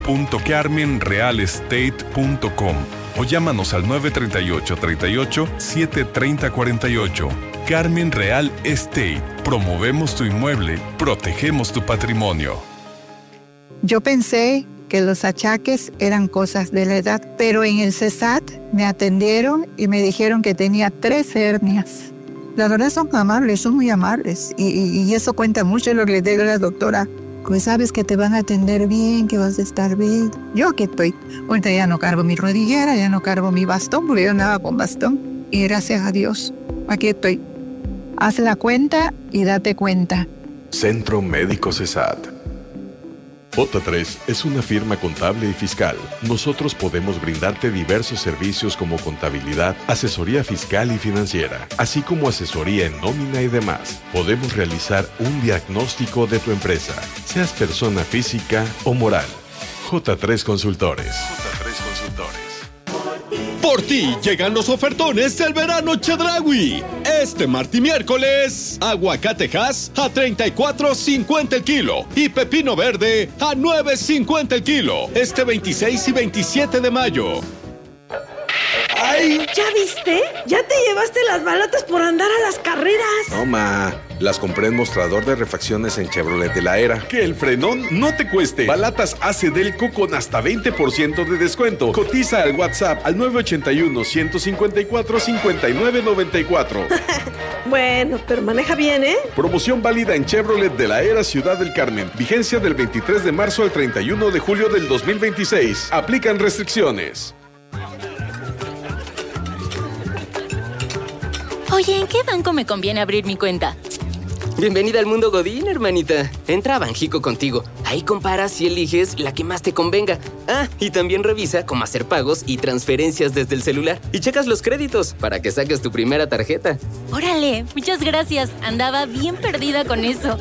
carmenrealestate.com o llámanos al 938-38-730-48. Carmen Real Estate. Promovemos tu inmueble, protegemos tu patrimonio. Yo pensé que los achaques eran cosas de la edad, pero en el CESAT me atendieron y me dijeron que tenía 3 hernias. La verdad son amables, son muy amables y eso cuenta mucho. Lo que le digo a la doctora, pues sabes que te van a atender bien, que vas a estar bien. Yo aquí estoy. Ahorita ya no cargo mi rodillera, ya no cargo mi bastón, porque yo andaba con bastón. Y gracias a Dios, aquí estoy. Haz la cuenta y date cuenta. Centro Médico CESAT. J3 es una firma contable y fiscal. Nosotros podemos brindarte diversos servicios como contabilidad, asesoría fiscal y financiera, así como asesoría en nómina y demás. Podemos realizar un diagnóstico de tu empresa, seas persona física o moral. J3 Consultores. Por ti llegan los ofertones del verano Chedraui. Este martes y miércoles, aguacatejas a $34.50 el kilo y pepino verde a $9.50 el kilo. Este 26 y 27 de mayo. ¡Ay! ¿Ya viste? Ya te llevaste las balotas por andar a las carreras. No, ma. Las compré en mostrador de refacciones en Chevrolet de la Era. Que el frenón no te cueste. Balatas AC Delco con hasta 20% de descuento. Cotiza al WhatsApp al 981-154-5994. Bueno, pero maneja bien, ¿eh? Promoción válida en Chevrolet de la Era Ciudad del Carmen. Vigencia del 23 de marzo al 31 de julio del 2026. Aplican restricciones. Oye, ¿en qué banco me conviene abrir mi cuenta? Bienvenida al mundo Godín, hermanita. Entra a Banjico Contigo. Ahí comparas y eliges la que más te convenga. Ah, y también revisa cómo hacer pagos y transferencias desde el celular. Y checas los créditos para que saques tu primera tarjeta. Órale, muchas gracias. Andaba bien perdida con eso.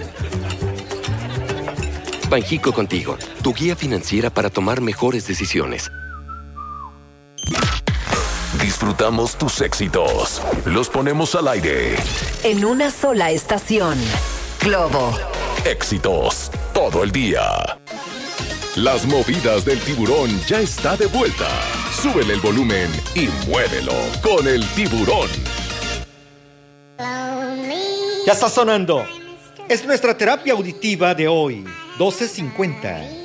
Banjico Contigo, tu guía financiera para tomar mejores decisiones. Disfrutamos tus éxitos. Los ponemos al aire. En una sola estación. Globo. Éxitos todo el día. Las movidas del tiburón ya está de vuelta. Súbele el volumen y muévelo con el tiburón. Ya está sonando. Es nuestra terapia auditiva de hoy, 12:50.